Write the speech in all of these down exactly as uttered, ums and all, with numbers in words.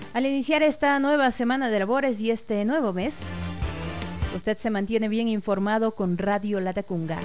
Al iniciar esta nueva semana de labores y este nuevo mes, usted se mantiene bien informado con Radio Latacunga.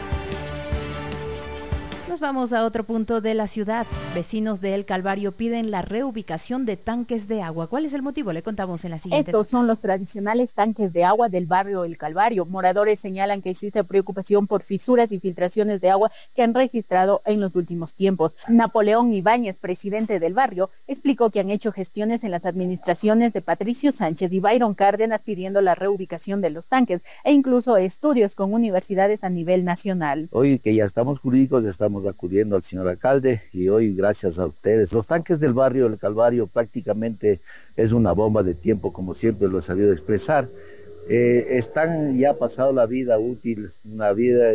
Nos vamos a otro punto de la ciudad. Vecinos de El Calvario piden la reubicación de tanques de agua. ¿Cuál es el motivo? Le contamos en la siguiente. Estos son los tradicionales tanques de agua del barrio El Calvario. Moradores señalan que existe preocupación por fisuras y filtraciones de agua que han registrado en los últimos tiempos. Napoleón Ibáñez, presidente del barrio, explicó que han hecho gestiones en las administraciones de Patricio Sánchez y Byron Cárdenas pidiendo la reubicación de los tanques e incluso estudios con universidades a nivel nacional. Hoy que ya estamos jurídicos, estamos acudiendo al señor alcalde y hoy gracias a ustedes. Los tanques del barrio El Calvario prácticamente es una bomba de tiempo, como siempre lo he sabido expresar. Eh, están ya pasado la vida útil, una vida,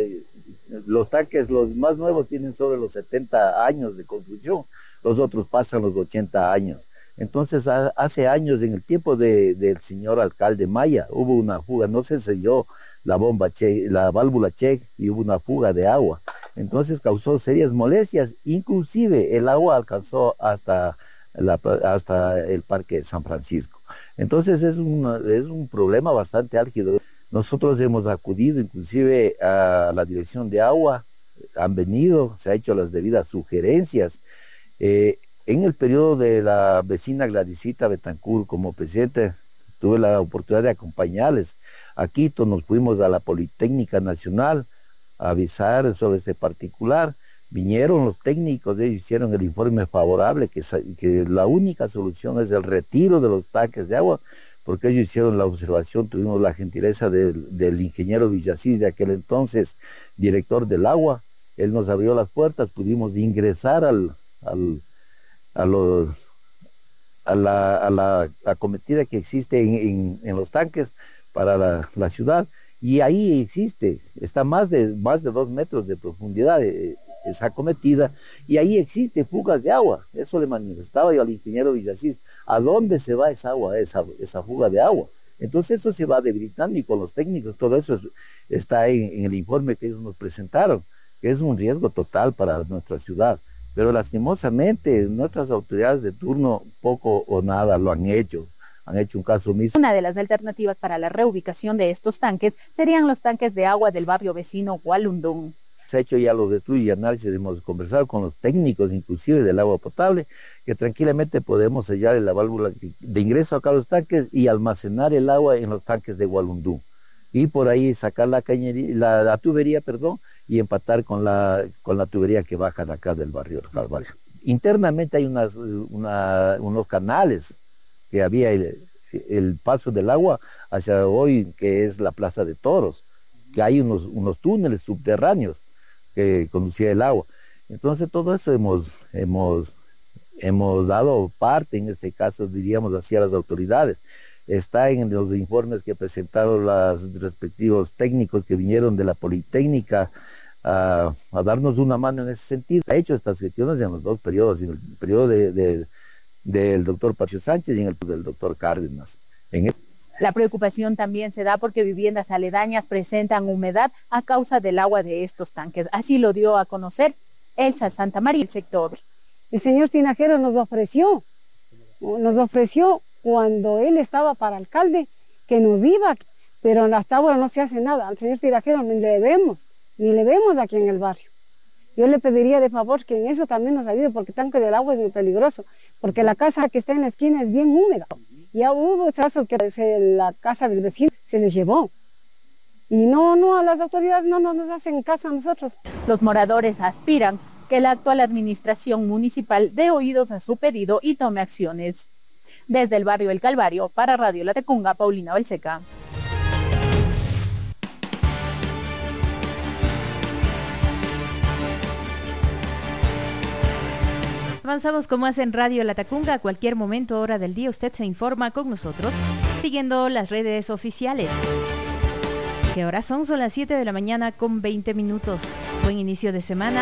los tanques los más nuevos tienen sobre los setenta años de construcción, los otros pasan los ochenta años. Entonces a, hace años, en el tiempo de, del señor alcalde Maya, hubo una fuga, no se selló la bomba, che, la válvula check y hubo una fuga de agua. Entonces causó serias molestias, inclusive el agua alcanzó hasta, la, hasta el Parque San Francisco. Entonces es, una, es un problema bastante álgido. Nosotros hemos acudido inclusive a la dirección de agua, han venido, se han hecho las debidas sugerencias. Eh, en el periodo de la vecina Gladysita Betancur como presidente, tuve la oportunidad de acompañarles a Quito, nos fuimos a la Politécnica Nacional a avisar sobre este particular. Vinieron los técnicos, ellos hicieron el informe favorable, que, que la única solución es el retiro de los tanques de agua, porque ellos hicieron la observación, tuvimos la gentileza del, del ingeniero Villasís, de aquel entonces director del agua, él nos abrió las puertas, pudimos ingresar al, al, a, los, a, la, a la acometida que existe en, en, en los tanques para la, la ciudad. Y ahí existe, está más de, más de dos metros de profundidad eh, esa acometida, y ahí existe fugas de agua. Eso le manifestaba yo al ingeniero Villasís, ¿a dónde se va esa agua, esa, esa fuga de agua? Entonces eso se va debilitando y con los técnicos, todo eso es, está en, en el informe que ellos nos presentaron, que es un riesgo total para nuestra ciudad. Pero lastimosamente nuestras autoridades de turno poco o nada lo han hecho. Han hecho un caso omiso. Una de las alternativas para la reubicación de estos tanques serían los tanques de agua del barrio vecino Gualundún. Se ha hecho ya los estudios y análisis, hemos conversado con los técnicos inclusive del agua potable, que tranquilamente podemos sellar la válvula de ingreso acá a los tanques y almacenar el agua en los tanques de Gualundún. Y por ahí sacar la cañería, la, la tubería, perdón, y empatar con la, con la tubería que baja de acá del barrio Calvario. Internamente hay unas, una, unos canales que había el, el paso del agua hacia hoy, que es la Plaza de Toros, que hay unos, unos túneles subterráneos que conducía el agua. Entonces todo eso hemos, hemos, hemos dado parte, en este caso diríamos hacia las autoridades. Está en los informes que presentaron los respectivos técnicos que vinieron de la Politécnica a, a darnos una mano en ese sentido. Ha hecho estas gestiones en los dos periodos, en el periodo de, de del doctor Patricio Sánchez y en el del doctor Cárdenas. En el... La preocupación también se da porque viviendas aledañas presentan humedad a causa del agua de estos tanques. Así lo dio a conocer Elsa Santamaría, el sector. El señor Tinajero nos ofreció, nos ofreció cuando él estaba para alcalde que nos iba, pero hasta ahora no se hace nada. Al señor Tinajero ni le vemos, ni le vemos aquí en el barrio. Yo le pediría de favor que en eso también nos ayude, porque el tanque del agua es muy peligroso, porque la casa que está en la esquina es bien húmeda. Ya hubo casos que se, la casa del vecino se les llevó. Y no, no, a las autoridades no, no nos hacen caso a nosotros. Los moradores aspiran que la actual administración municipal dé oídos a su pedido y tome acciones. Desde el barrio El Calvario, para Radio Latacunga, Paulina Balseca. Avanzamos como hace en Radio Latacunga. A cualquier momento, hora del día, usted se informa con nosotros, siguiendo las redes oficiales. ¿Qué horas son? Son las siete de la mañana con veinte minutos. Buen inicio de semana.